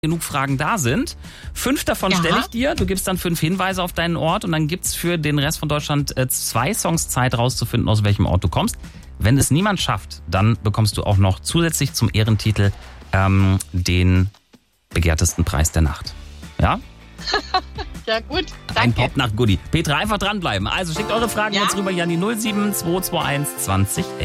genug Fragen da sind. 5 davon stelle ich dir. Du gibst dann 5 Hinweise auf deinen Ort und dann gibt's für den Rest von Deutschland 2 Songs Zeit rauszufinden, aus welchem Ort du kommst. Wenn es niemand schafft, dann bekommst du auch noch zusätzlich zum Ehrentitel den begehrtesten Preis der Nacht. Ja? Ja gut, danke. Ein Popnacht-Goodie. Petra, einfach dranbleiben. Also schickt eure Fragen jetzt rüber, Janni 07221 20